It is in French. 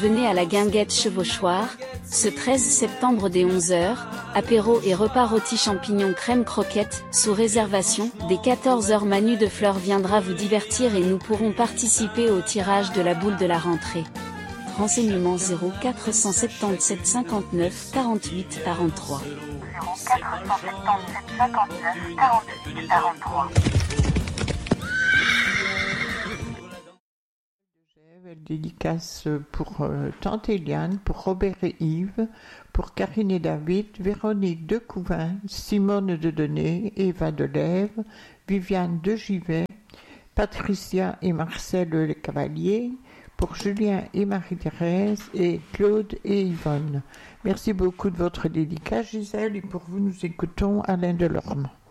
Venez à la Guinguette Chevauchoir, ce 13 septembre dès 11h, apéro et repas rôti champignons crème croquette, sous réservation. Dès 14h Manu de Fleur viendra vous divertir et nous pourrons participer au tirage de la boule de la rentrée. Renseignements 0477 59 48 43. 0477 59 48 43. Dédicace pour Tante Eliane, pour Robert et Yves, pour Karine et David, Véronique de Couvin, Simone de Denay, Eva de Lève, Viviane de Givet, Patricia et Marcel les Cavaliers, pour Julien et Marie-Thérèse et Claude et Yvonne. Merci beaucoup de votre dédicace, Gisèle, et pour vous, nous écoutons Alain Delorme.